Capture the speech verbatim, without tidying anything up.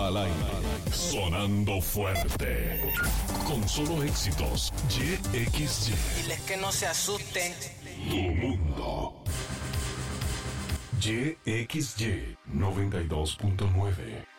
al aire. Sonando fuerte. Con solo éxitos. Y X Y. Diles que no se asusten. Tu mundo. Y X Y noventa y dos punto nueve.